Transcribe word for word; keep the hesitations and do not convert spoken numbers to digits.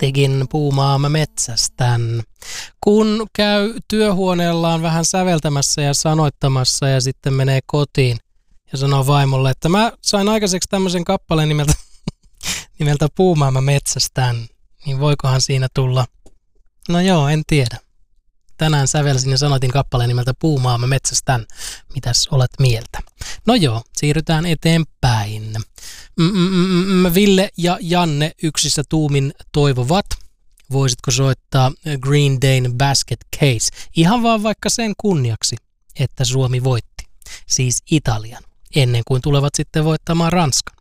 Monestikin puumaamme metsästän. Kun käy työhuoneellaan vähän säveltämässä ja sanoittamassa ja sitten menee kotiin ja sanoo vaimolle, että mä sain aikaiseksi tämmöisen kappaleen nimeltä, nimeltä Puumaamme metsästän, niin voikohan siinä tulla? No joo, en tiedä. Tänään sävelsin ja sanoitin kappaleen nimeltä Puumaamme metsästän. Mitäs olet mieltä? No joo, siirrytään eteenpäin. Mm-mm-mm, Ville ja Janne yksissä tuumin toivovat. Voisitko soittaa Green Dayn Basket Case? Ihan vaan vaikka sen kunniaksi, että Suomi voitti. Siis Italian, ennen kuin tulevat sitten voittamaan Ranskan.